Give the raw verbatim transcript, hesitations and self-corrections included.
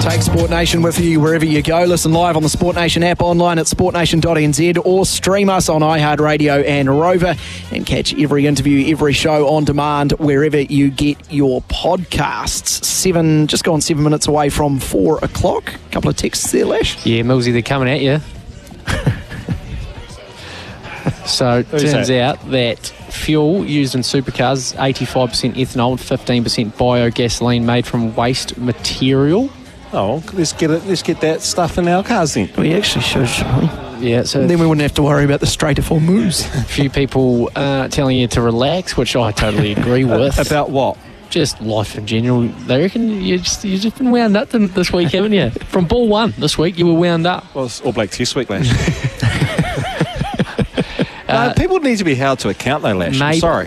Take Sport Nation with you wherever you go. Listen live on the Sport Nation app, online at sport nation dot n z, or stream us on iHeartRadio and Rover, and catch every interview, every show on demand wherever you get your podcasts. Seven, just gone seven minutes away from four o'clock. A couple of texts there, Lash. Yeah, Millsy, they're coming at you. So it turns that? out that fuel used in supercars, eighty-five percent ethanol and fifteen percent biogasoline made from waste material. Oh, let's get it. Let's get that stuff in our cars then. We actually should, shouldn't we? Yeah, so and then we wouldn't have to worry about the Strait of Hormuz. A few people uh, telling you to relax, which I totally agree with. About what? Just life in general. They reckon you just you've just been wound up this week, haven't you? From ball one this week, you were wound up. Well, it's All Black Test week, Lash. uh, no, people need to be held to account, though, Lash. I'm sorry.